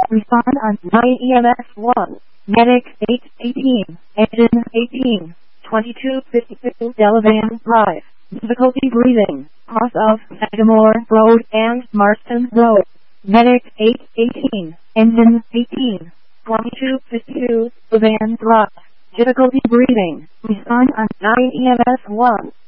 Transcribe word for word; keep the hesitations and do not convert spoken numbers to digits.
Respond on nine E M S one. Medic eight eighteen. Engine eighteen. twenty-two fifty-two Delavan Drive. Difficulty breathing. Cross of Sagamore Road and Marston Road. Medic eight eighteen. Engine eighteen. twenty-two fifty-two Delavan Drive. Difficulty breathing. Respond on nine E M S one.